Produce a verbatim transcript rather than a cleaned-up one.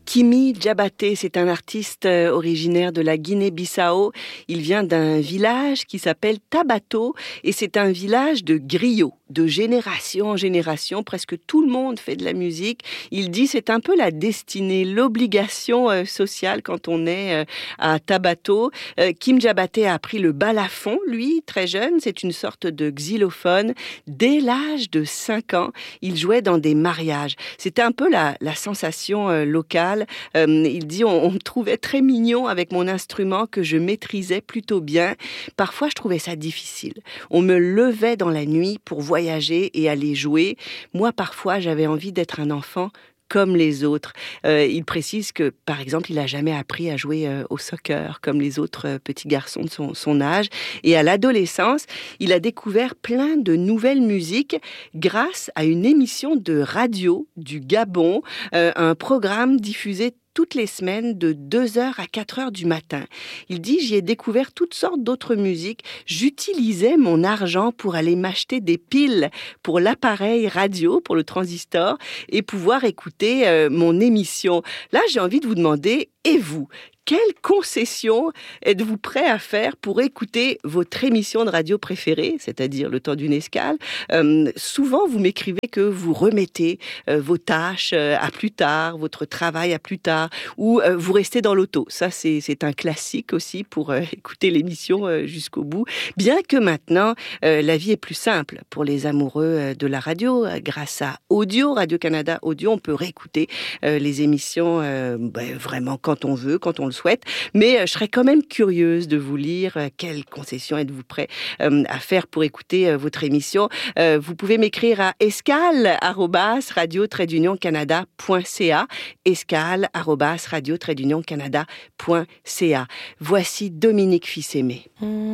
Kimi Diabaté, c'est un artiste originaire de la Guinée-Bissau. Il vient d'un village qui s'appelle Tabato et c'est un village de griots. De génération en génération, presque tout le monde fait de la musique. Il dit c'est un peu la destinée, l'obligation euh, sociale quand on est euh, à Tabato. Euh, Kim Diabaté a appris le balafon, lui, très jeune. C'est une sorte de xylophone. Dès l'âge de cinq ans, il jouait dans des mariages. C'était un peu la, la sensation euh, locale. Euh, il dit on, on me trouvait très mignon avec mon instrument que je maîtrisais plutôt bien. Parfois, je trouvais ça difficile. On me levait dans la nuit pour voyager et aller jouer. Moi, parfois, j'avais envie d'être un enfant comme les autres. Euh, il précise que, par exemple, il n'a jamais appris à jouer euh, au soccer comme les autres euh, petits garçons de son, son âge. Et à l'adolescence, il a découvert plein de nouvelles musiques grâce à une émission de radio du Gabon, euh, un programme diffusé toutes les semaines de deux heures à quatre heures du matin. Il dit, j'y ai découvert toutes sortes d'autres musiques. J'utilisais mon argent pour aller m'acheter des piles pour l'appareil radio, pour le transistor, et pouvoir écouter euh, mon émission. Là, j'ai envie de vous demander, et vous ? Quelle concession êtes-vous prêt à faire pour écouter votre émission de radio préférée, c'est-à-dire le temps d'une escale ? euh, Souvent, vous m'écrivez que vous remettez euh, vos tâches euh, à plus tard, votre travail à plus tard, ou euh, vous restez dans l'auto. Ça, c'est, c'est un classique aussi pour euh, écouter l'émission euh, jusqu'au bout. Bien que maintenant, euh, la vie est plus simple pour les amoureux euh, de la radio. Grâce à Audio, Radio-Canada Audio, on peut réécouter euh, les émissions euh, ben, vraiment quand on veut, quand on le souhaite, mais euh, je serais quand même curieuse de vous lire euh, quelles concessions êtes-vous prêt euh, à faire pour écouter euh, votre émission. Euh, vous pouvez m'écrire à escale arobase radio trait d'union canada point c a escale arobase radio trait d'union canada point c a. Voici Dominique Fils-Aimé.